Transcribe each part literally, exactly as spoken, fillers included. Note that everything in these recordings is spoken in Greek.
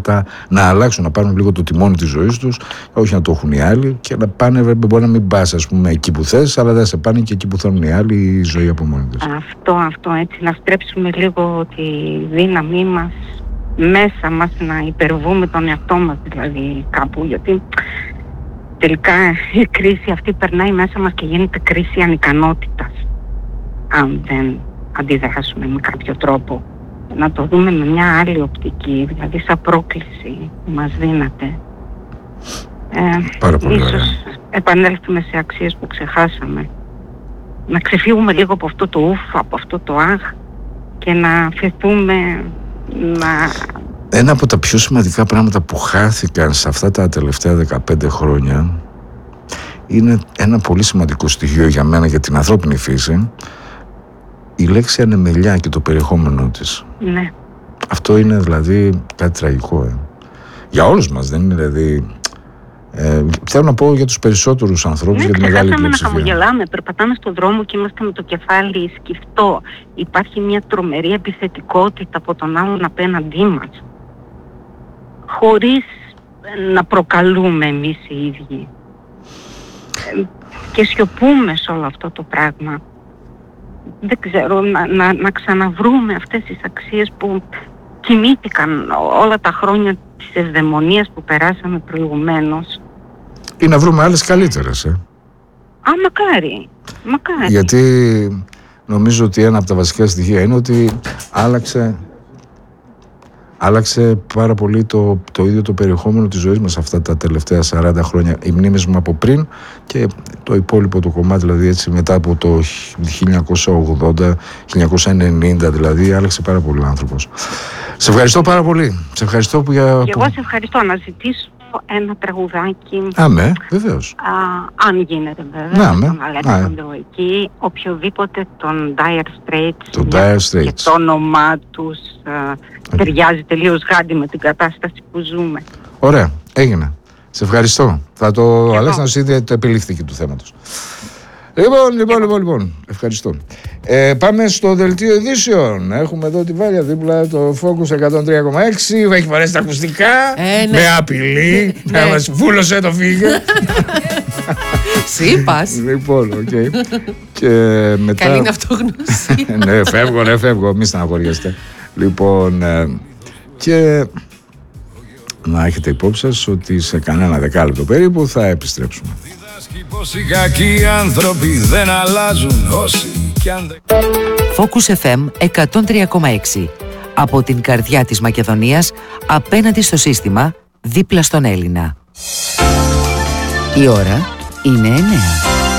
μετά να αλλάξουν, να πάρουν λίγο το τιμόνι της ζωής τους, όχι να το έχουν οι άλλοι και να πάνε, μπορεί να μην πας ας πούμε εκεί που θες, αλλά δεν σε πάνε και εκεί που θέλουν οι άλλοι, η ζωή από μόνη της. Αυτό, αυτό έτσι, να στρέψουμε λίγο τη δύναμή μας μέσα μας, να υπερβούμε τον εαυτό μας δηλαδή κάπου, γιατί τελικά η κρίση αυτή περνάει μέσα μας και γίνεται κρίση ανικανότητας αν δεν αντιδράσουμε με κάποιο τρόπο. Να το δούμε με μια άλλη οπτική, δηλαδή σαν πρόκληση που μας δίνεται. Ε, Πάρα πολύ ίσως ωραία. επανέλθουμε σε αξίες που ξεχάσαμε. Να ξεφύγουμε λίγο από αυτό το ουφ, από αυτό το αχ και να αφαιθούμε να... Ένα από τα πιο σημαντικά πράγματα που χάθηκαν σε αυτά τα τελευταία δεκαπέντε χρόνια είναι ένα πολύ σημαντικό στοιχείο για μένα, για την ανθρώπινη φύση, η λέξη ανεμελιά και το περιεχόμενό της. Ναι. Αυτό είναι δηλαδή κάτι τραγικό. Ε. Για όλους μας δεν είναι δηλαδή... Ε, θέλω να πω για τους περισσότερους ανθρώπους, Ναι, για τη μεγάλη ξεχάσαμε να πλειοψηφία. χαμογελάμε, περπατάμε στον δρόμο και είμαστε με το κεφάλι σκυφτό. Υπάρχει μια τρομερή επιθετικότητα από τον άλλον απέναντί μας, χωρίς να προκαλούμε εμείς οι ίδιοι. Ε, και σιωπούμε σε όλο αυτό το πράγμα. Δεν ξέρω, να, να, να ξαναβρούμε αυτές τις αξίες που κοιμήθηκαν όλα τα χρόνια της ευδαιμονίας που περάσαμε προηγουμένως. Ή να βρούμε άλλες καλύτερες. Ε. Α, μακάρι, μακάρι. Γιατί νομίζω ότι ένα από τα βασικά στοιχεία είναι ότι άλλαξε, άλλαξε πάρα πολύ το, το ίδιο το περιεχόμενο της ζωής μας αυτά τα τελευταία σαράντα χρόνια. Οι μνήμες μου από πριν και το υπόλοιπο το κομμάτι, δηλαδή έτσι μετά από το χίλια εννιακόσια ογδόντα, χίλια εννιακόσια ενενήντα δηλαδή, άλλαξε πάρα πολύ ο άνθρωπος. Σε ευχαριστώ πάρα πολύ. Σε ευχαριστώ που για... Και εγώ σε ευχαριστώ. Να ζητήσω ένα τραγουδάκι. Αμέ, βεβαίως. Α, αν γίνεται βέβαια. Να, με. Τον Αλέξανδρο εκεί. Οποιοδήποτε των Dire Straits. Το Dire Straits. Και το όνομά τους α, okay. ταιριάζει τελείως γάντι με την κατάσταση που ζούμε. Ωραία, έγινε. Σε ευχαριστώ. Θα το Αλέξανδρος ήδη το επιλήφθηκε του θέματος. Λοιπόν, λοιπόν, λοιπόν, λοιπόν, ευχαριστώ. Ε, πάμε στο δελτίο ειδήσεων. Έχουμε εδώ τη Βάλια δίπλα, το Focus εκατόν τρία κόμμα έξι. Έχει φορέσει τα ακουστικά. Ε, ναι. Με απειλή. Ναι. Να μας βούλωσε το φύγε. Σύπας. Λοιπόν, οκ. Okay. Και μετά... Καλή είναι αυτογνωσία. Ναι, φεύγω, ναι, φεύγω. Μη στεναχωριέστε. Λοιπόν, ε, και να έχετε υπόψη σας ότι σε κανένα δεκάλεπτο περίπου θα επιστρέψουμε. Πως οι κακοί άνθρωποι δεν αλλάζουν όσοι κι αν δεν... Focus εφ εμ εκατόν τρία κόμμα έξι. Από την καρδιά της Μακεδονίας, απέναντι στο σύστημα, δίπλα στον Έλληνα. Η ώρα είναι εννέα.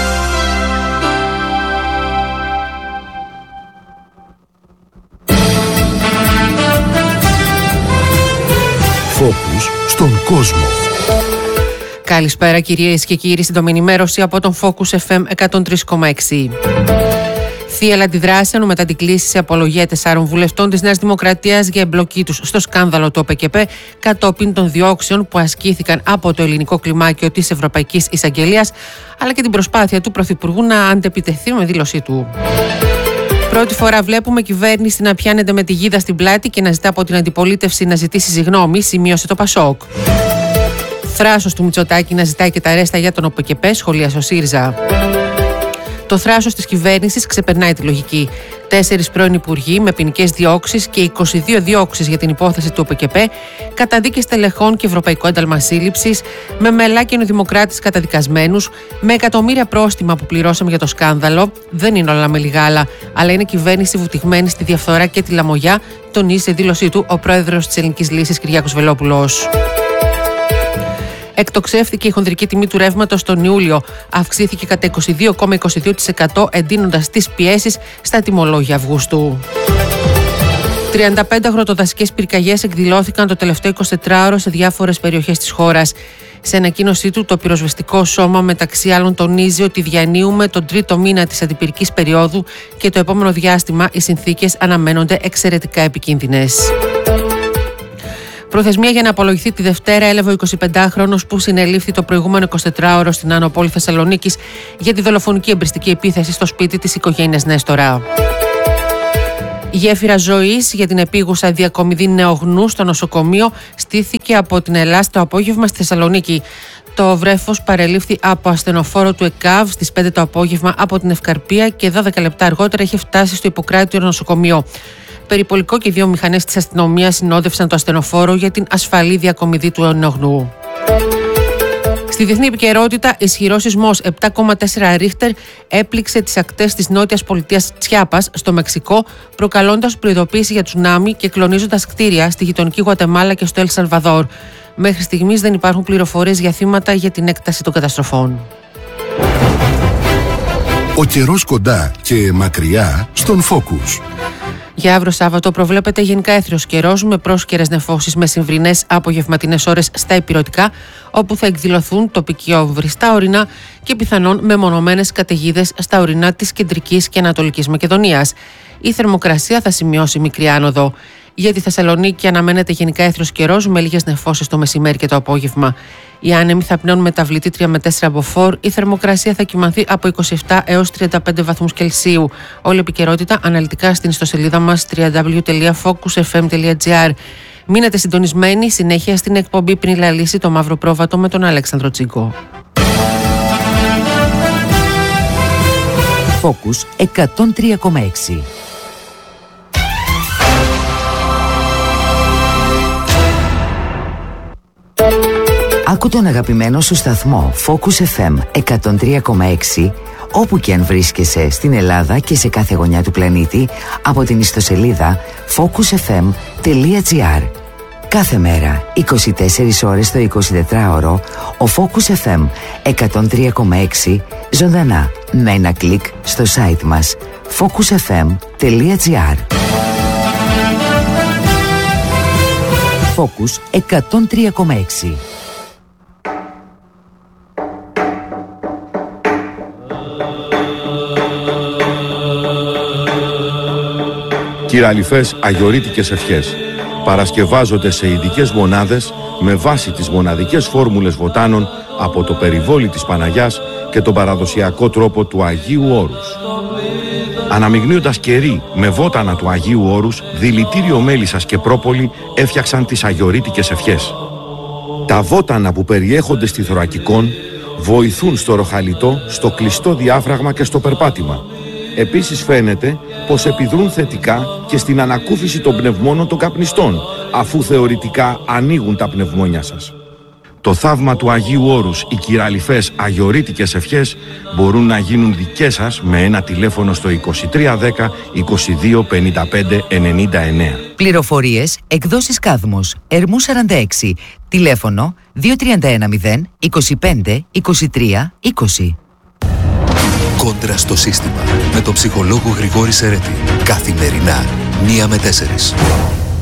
Focus στον κόσμο. Καλησπέρα κυρίες και κύριοι, σύντομη ενημέρωση από τον Focus εφ εμ εκατόν τρία κόμμα έξι. Θύελλα αντιδράσεων μετά την κλήση σε απολογία τεσσάρων βουλευτών της Νέας Δημοκρατίας για εμπλοκή τους στο σκάνδαλο του ΟΠΕΚΕΠΕ κατόπιν των διώξεων που ασκήθηκαν από το ελληνικό κλιμάκιο της Ευρωπαϊκής Εισαγγελίας, αλλά και την προσπάθεια του Πρωθυπουργού να αντεπιτεθεί με δήλωσή του. Πρώτη φορά βλέπουμε κυβέρνηση να πιάνεται με τη γίδα στην πλάτη και να ζητά από την αντιπολίτευση να ζητήσει συγγνώμη, σημείωσε το Πασόκ. Θράσος του Μητσοτάκη να ζητάει και τα ρέστα για τον ΟΠΕΚΕΠΕ, σχολίασε ο ΣΥΡΙΖΑ. Το θράσος της κυβέρνησης ξεπερνάει τη λογική. Τέσσερις πρώην υπουργοί με ποινικές διώξεις και είκοσι δύο διώξεις για την υπόθεση του ΟΠΕΚΕΠΕ, καταδίκες τελεχών και ευρωπαϊκό ένταλμα σύλληψης, με μελά και νοδημοκράτες καταδικασμένους, με εκατομμύρια πρόστιμα που πληρώσαμε για το σκάνδαλο. Δεν είναι όλα με λιγάλα, αλλά είναι κυβέρνηση βουτυγμένη στη διαφθορά και τη λαμογιά, τονίζει σε δήλωσή του ο πρόεδρος της Ελληνικής Λύσης Κυριάκος Βελόπουλος. Εκτοξεύτηκε η χονδρική τιμή του ρεύματος τον Ιούλιο. Αυξήθηκε κατά είκοσι δύο κόμμα είκοσι δύο τοις εκατό, εντείνοντας τις πιέσεις στα τιμολόγια Αυγούστου. τριάντα πέντε αγροτοδασικές πυρκαγιές εκδηλώθηκαν το τελευταίο εικοσιτετράωρο σε διάφορες περιοχές της χώρας. Σε ανακοίνωσή του, το πυροσβεστικό σώμα μεταξύ άλλων τονίζει ότι διανύουμε τον τρίτο μήνα της αντιπυρικής περίοδου και το επόμενο διάστημα οι συνθήκες αναμένονται εξαιρετικά επικίνδυνες. Προθεσμία για να απολογηθεί τη Δευτέρα έλαβε ο εικοσιπεντάχρονος που συνελήφθη το προηγούμενο εικοσιτετράωρο στην Άνω Πόλη Θεσσαλονίκης για τη δολοφονική εμπριστική επίθεση στο σπίτι της οικογένειας Νέστορα. Η γέφυρα ζωής για την επίγουσα διακομιδή νεογνού στο νοσοκομείο στήθηκε από την Ελλάδα το απόγευμα στη Θεσσαλονίκη. Το βρέφος παρελήφθη από ασθενοφόρο του ΕΚΑΒ στις πέντε το απόγευμα από την Ευκαρπία και δώδεκα λεπτά αργότερα είχε φτάσει στο Ιπποκράτειο νοσοκομείο. Περιπολικό και δύο μηχανές της αστυνομίας συνόδευσαν το ασθενοφόρο για την ασφαλή διακομιδή του νεογνού. Στη διεθνή επικαιρότητα, ισχυρός σεισμός επτά κόμμα τέσσερα ρίχτερ έπληξε τις ακτές της νότιας πολιτείας Τσιάπας στο Μεξικό, προκαλώντας προειδοποίηση για τσουνάμι και κλονίζοντας κτίρια στη γειτονική Γουατεμάλα και στο Ελ Σαλβαδόρ. Μέχρι στιγμής δεν υπάρχουν πληροφορίες για θύματα για την έκταση των καταστροφών. Ο καιρός κοντά και μακριά στον Focus. Για αύριο Σάββατο προβλέπεται γενικά έθριος καιρός με πρόσκαιρες νεφώσεις με συμβρινές απογευματινές ώρες στα ηπειρωτικά, όπου θα εκδηλωθούν τοπικοί οβριστά ορεινά και πιθανόν μεμονωμένες καταιγίδες στα ορεινά της κεντρικής και ανατολικής Μακεδονίας. Η θερμοκρασία θα σημειώσει μικρή άνοδο. Για τη Θεσσαλονίκη αναμένεται γενικά έθριος καιρός με λίγες νεφώσεις το μεσημέρι και το απόγευμα. Οι άνεμοι θα πνέουν μεταβλητή τρία με τέσσερα μποφόρ. Η θερμοκρασία θα κυμανθεί από είκοσι επτά έως τριάντα πέντε βαθμούς Κελσίου. Όλη η επικαιρότητα αναλυτικά στην ιστοσελίδα μας double-u double-u double-u τελεία focus f m τελεία g r. Μείνετε συντονισμένοι συνέχεια στην εκπομπή Πριν Λαλήσει το Μαύρο Πρόβατο με τον Αλέξανδρο Τσίγκο. Focus εκατόν τρία κόμμα έξι. Άκου τον αγαπημένο σου σταθμό Focus εφ εμ εκατόν τρία κόμμα έξι όπου και αν βρίσκεσαι στην Ελλάδα και σε κάθε γωνιά του πλανήτη από την ιστοσελίδα focus f m τελεία g r. Κάθε μέρα, είκοσι τέσσερις ώρες το εικοσιτετράωρο, ο Focus εφ εμ εκατόν τρία κόμμα έξι ζωντανά με ένα κλικ στο site μας focus f m τελεία g r. Focus εκατόν τρία κόμμα έξι. Κυραλιφές αγιορείτικες ευχές παρασκευάζονται σε ειδικές μονάδες με βάση τις μοναδικές φόρμουλες βοτάνων από το περιβόλι της Παναγιάς και τον παραδοσιακό τρόπο του Αγίου Όρους. Αναμειγνύοντας κερί με βότανα του Αγίου Όρους, δηλητήριο μέλισσας και πρόπολη έφτιαξαν τις αγιορείτικες ευχές. Τα βότανα που περιέχονται στη θωρακικόν βοηθούν στο ροχαλιτό, στο κλειστό διάφραγμα και στο περπάτημα. Επίσης φαίνεται πως επιδρούν θετικά και στην ανακούφιση των πνευμόνων των καπνιστών, αφού θεωρητικά ανοίγουν τα πνευμόνια σας. Το θαύμα του Αγίου Όρους, οι κυραλιφές αγιορείτικες ευχές μπορούν να γίνουν δικές σας με ένα τηλέφωνο στο είκοσι τρία δέκα είκοσι δύο πενήντα πέντε ενενήντα εννέα. Πληροφορίες, εκδόσεις Κάδμος, Ερμού σαράντα έξι, τηλέφωνο δύο τρία ένα μηδέν είκοσι πέντε είκοσι τρία είκοσι. Κόντρα στο σύστημα με τον ψυχολόγο Γρηγόρη Σερέτη. Καθημερινά, μία με τέσσερις.